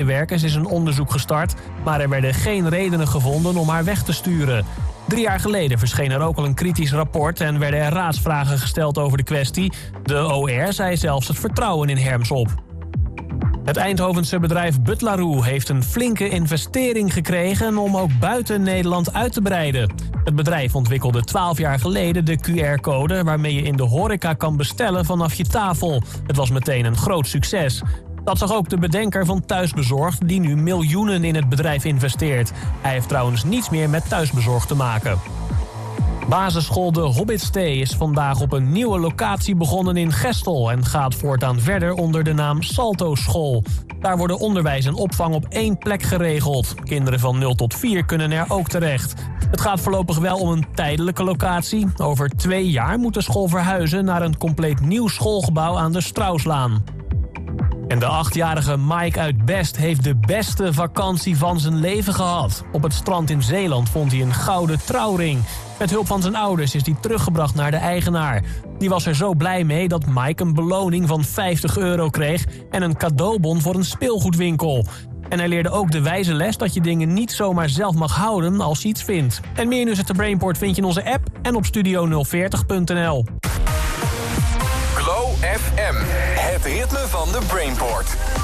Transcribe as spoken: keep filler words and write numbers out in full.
medewerkers is een onderzoek gestart, maar er werden geen redenen gevonden om haar weg te sturen. Drie jaar geleden verscheen er ook al een kritisch rapport en werden er raadsvragen gesteld over de kwestie. De O R zei zelfs het vertrouwen in Herms op. Het Eindhovense bedrijf Butlaroo heeft een flinke investering gekregen om ook buiten Nederland uit te breiden. Het bedrijf ontwikkelde twaalf jaar geleden de Q R-code waarmee je in de horeca kan bestellen vanaf je tafel. Het was meteen een groot succes. Dat zag ook de bedenker van Thuisbezorgd, die nu miljoenen in het bedrijf investeert. Hij heeft trouwens niets meer met Thuisbezorgd te maken. Basisschool De Hobbitstee is vandaag op een nieuwe locatie begonnen in Gestel en gaat voortaan verder onder de naam Salto School. Daar worden onderwijs en opvang op één plek geregeld. Kinderen van nul tot vier kunnen er ook terecht. Het gaat voorlopig wel om een tijdelijke locatie. Over twee jaar moet de school verhuizen naar een compleet nieuw schoolgebouw aan de Strauslaan. En de achtjarige Mike uit Best heeft de beste vakantie van zijn leven gehad. Op het strand in Zeeland vond hij een gouden trouwring. Met hulp van zijn ouders is hij teruggebracht naar de eigenaar. Die was er zo blij mee dat Mike een beloning van vijftig euro kreeg en een cadeaubon voor een speelgoedwinkel. En hij leerde ook de wijze les dat je dingen niet zomaar zelf mag houden als je iets vindt. En meer nieuws uit de Brainport vind je in onze app en op studio nul veertig punt n l. Glow F M, het ritme van de Brainport.